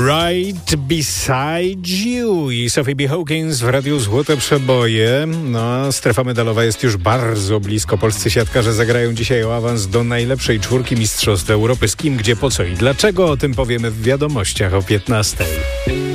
Right Beside You i Sophie B. Hawkins w Radiu Złote Przeboje. No, strefa medalowa jest już bardzo blisko. Polscy siatkarze zagrają dzisiaj o awans do najlepszej czwórki Mistrzostw Europy. Z kim, gdzie, po co i dlaczego, o tym powiemy w wiadomościach o 15:00.